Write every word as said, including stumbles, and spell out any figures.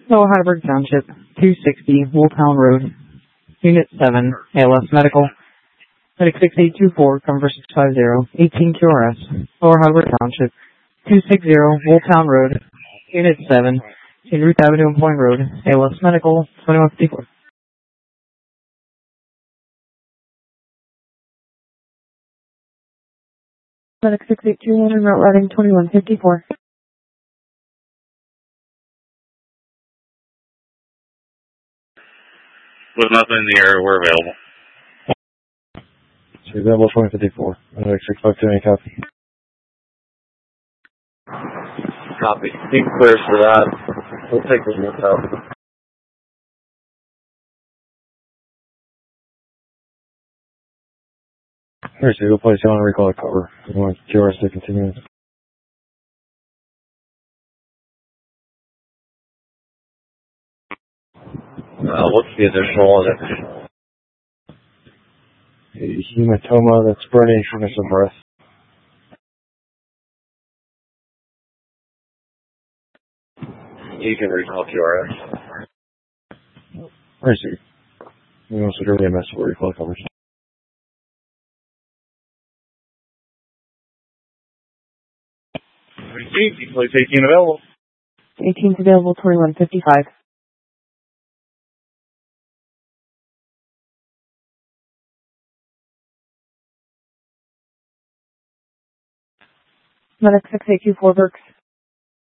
Lower Heidelberg Township, two sixty Wooltown Road, Unit seven, A L S Medical, Medic six eight two four, Converse six five zero, eighteen Q R S, Lower Heidelberg Township, two sixty Wooltown Road, Unit seven, in Ruth Avenue and Point Road, A L S Medical, twenty-one fifty-four. Medic six eight two one, route routing twenty-one fifty-four. With nothing in the area, we're available. So available twenty fifty-four. Medic six five two, any copy? Copy. Being clear for that. We'll take this one out. Alright, so we'll place you on a recall cover. We want Q R S to continue. Uh, what's the additional on it? A hematoma that's burning, shortness of breath. You can recall Q R S. Alright, so we also do a mess for recall coverage. Received. Place eighteen available. eighteen's available, twenty-one fifty-five. Medic six eight two four, Burks.